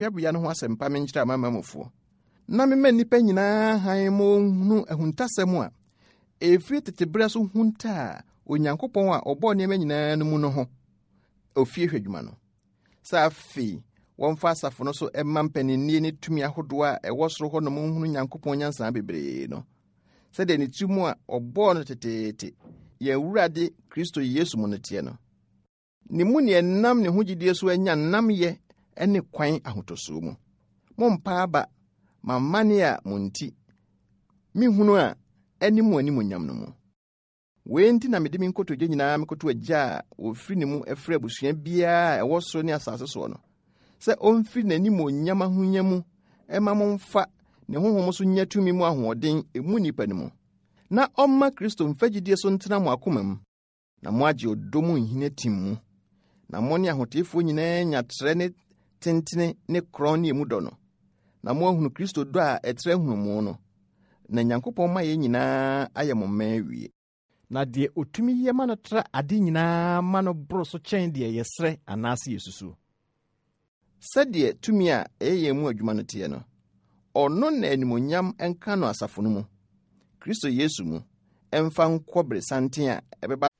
hwebea no ho asɛmpa menkyerɛ amamamufo na mema nnipa nyinaa han mo hunu ahuntasɛm a ɛfiri tetebere so hunta a Onyankopɔn a ɔbɔɔ nneɛma nyinaa no mu no ho ofie hwedwuma no. Sa afei wɔmfa asafo no so ɛma mpaninnie ne tumi ahodoɔ a ɛwɔ soro hɔ no mo hunu Nyankopɔn nyansa bebree no. Sɛdeɛ ne ti mu a ɔbɔɔ no teteete yɛn Awurade Kristo Yesu mu no teɛ no. Ne mu ne ɛnam ne ho gyidie so anya nnamyɛ ne kwan ahotoso mu. Mompa aba mamane a monti mihunu a animu animonyam no mu. Wenti na mede me nkotodwe nyinaa mekoto agya a ofiri ne mu ɛfrɛ abusua biara ɛwɔ soro ne asase so no. Sɛ ɔmfiri n'animonyam ahonya mu ɛma momfa ne honhom so nya tumi mu ahoɔden emu nipa ne mu. Na ɔmma Kristo mfagidie so ntena mo akoma mu. Na mo agye ɔdɔ nhina tim mu. Na mo ne ahoteefo nyinaa nya trɛ ne tentene ne kron ne emu dɔ no. Na mo ahunu Kristo dɔ a ɛtrɛ hunu mo no. Na Nyankopɔn ma yɛ nyinaa ayɛ mo mma wie. Na deɛ otumi yɛ ma no tra ade nyinaa ma no boro so kyɛn deɛ yɛsrɛ anaasɛ yɛsusu. Sɛdeɛ tumi a ɛyɛ mu adwuma no teɛ no. Ɔno na animonyam ɛnka no asafo no mu. Kristo Yesu mu ɛmfa nkɔ bere santen a ɛbɛba